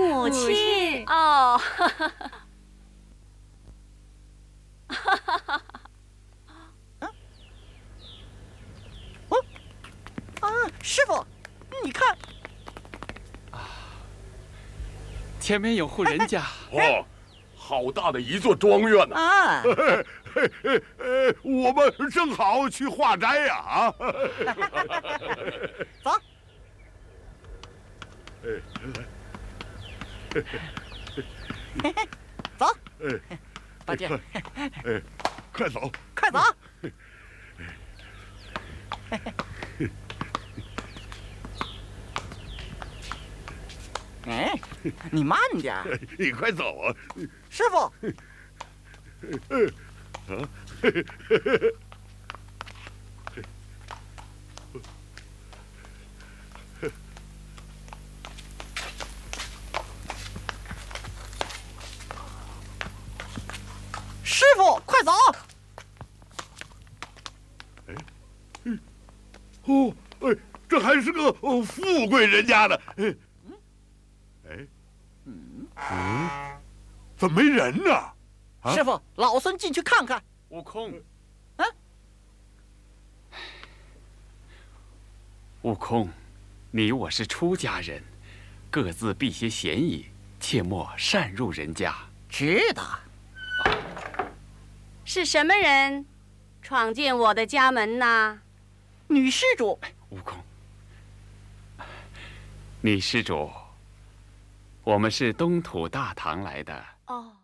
母亲哦， 师傅，你看， 前面有户人家。 哦，好大的一座庄园呐！ 啊， 我们正好去化斋呀！啊， 走。走，八戒， 快走， 快走！哎，你慢点， 你快走啊！ 师傅。师傅，快走！ 哦，这还是个富贵人家呢。怎么没人呢？啊、 师傅，老孙进去看看。 悟空， 啊， 悟空，你我是出家人，各自避些嫌疑，切莫擅入人家。 知道。 是什么人闯进我的家门呐？ 女施主。 悟空，你施主，我们是东土大唐来的。 哦。